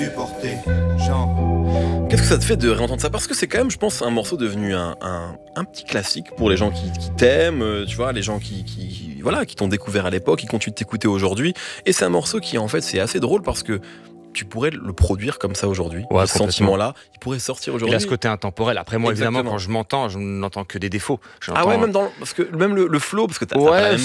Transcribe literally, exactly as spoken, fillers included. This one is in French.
supporter. Genre. Qu'est-ce que ça te fait de réentendre ça? Parce que c'est quand même, je pense, un morceau devenu un, un, un petit classique pour les gens qui, qui t'aiment, euh, tu vois, les gens qui, qui, qui, voilà, qui t'ont découvert à l'époque, qui continuent de t'écouter aujourd'hui. Et c'est un morceau qui, en fait, c'est assez drôle parce que tu pourrais le produire comme ça aujourd'hui. Ouais, ce sentiment-là, il pourrait sortir aujourd'hui. Il a ce côté intemporel. Après, moi, Exactement. évidemment, quand je m'entends, je n'entends que des défauts. Ah ouais, même dans, parce que même le, le flow, parce que t'as, ouais, t'as pas la même